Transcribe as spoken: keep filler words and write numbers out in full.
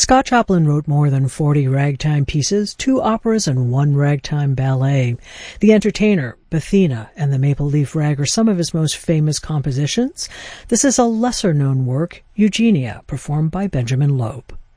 Scott Joplin wrote more than forty ragtime pieces, two operas, and one ragtime ballet. The Entertainer, Bethina, and the Maple Leaf Rag are some of his most famous compositions. This is a lesser-known work, Eugenia, performed by Benjamin Loeb.